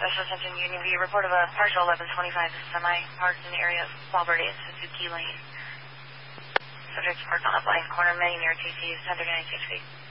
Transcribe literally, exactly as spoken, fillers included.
Special attention Union V. Report of a partial eleven twenty-five semi-parked in the area of Balverde and Suzuki Lane. Subjects parked on a blind corner, many near T Cs, ten thirty-nine, six feet.